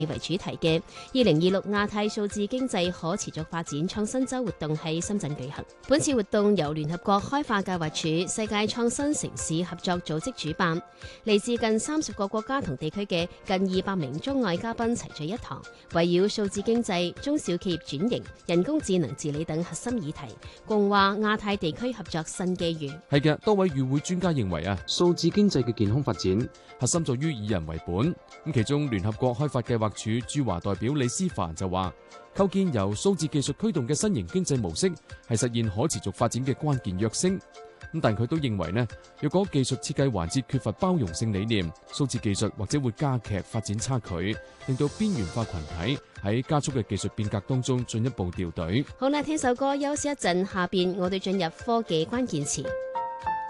為主題嘅2026亞太數字經濟可持續發展創新週活動喺深圳舉行。本次活動由聯合國開發計劃署、世界創新城市合作組織主辦，嚟自近30個國家同地區嘅近200名中外嘉賓齊聚一堂，圍繞數字經濟、中小企業轉型、人工智能治理等核心議題，共話亞太地區合作新機遇。 係嘅，多位與會專家認為數字經濟嘅健康發展核心在於以人為本。咁其中聯合國開發計劃署駐華代表李思凡就話，構建由數字技術驅動嘅新型經濟模式係實現可持續發展嘅關鍵躍升。但佢都認為若果技術設計環節缺乏包容性理念，數字技術或者會加劇發展差距，令到邊緣化群體喺加速嘅技術變革當中進一步掉隊。 好啦，聽首歌休息一陣，下邊我哋進入科技關鍵詞。